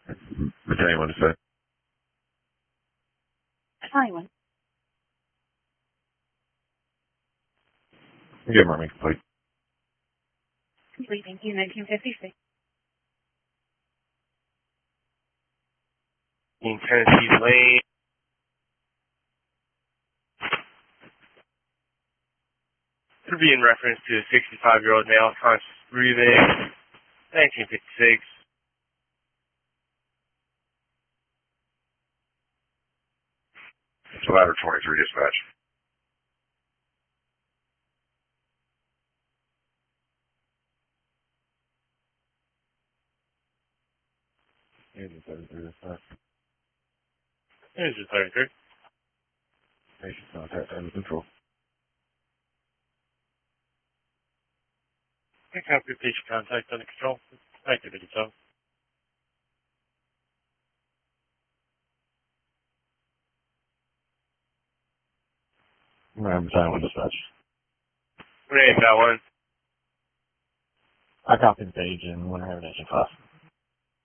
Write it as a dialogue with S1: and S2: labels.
S1: Battalion 1 dispatch.
S2: Battalion 1.
S1: Give Army complete.
S2: Complete, thank you. 1956.
S3: In Tennessee Lane. To be in reference to a 65-year-old male, conscious breathing, 1956.
S1: It's ladder 23 dispatch. Agent 33 dispatch.
S3: Agent 33.
S1: Patient contact under control.
S3: I copy patient contact under control. Activity zone.
S1: Battalion 1 dispatch.
S3: Renee, that one.
S1: I copied the page in Winter Habitation class.